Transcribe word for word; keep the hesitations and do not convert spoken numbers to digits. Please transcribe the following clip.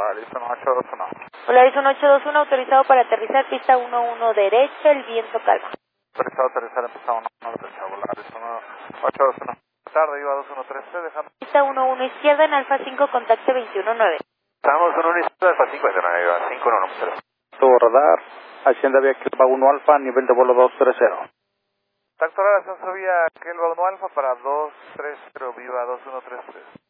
Horizon ocho dos uno. Horizon ocho dos uno, autorizado para aterrizar, pista uno uno derecha, el viento calma. Autorizado a aterrizar en pista uno uno derecha, Horizon ocho dos uno. Tarde, iba dos uno tres, dejando. Pista uno uno izquierda en Alfa cinco, contacto veintiuno nueve. Estamos en un izquierda, Alfa cinco, iba cinco uno uno. Todo radar, Hacienda Vía Kelva uno Alfa, nivel de vuelo dos tres cero. Tacto radar, ascenso vía Kelva uno Alfa para dos tres cero, viva dos uno tres tres.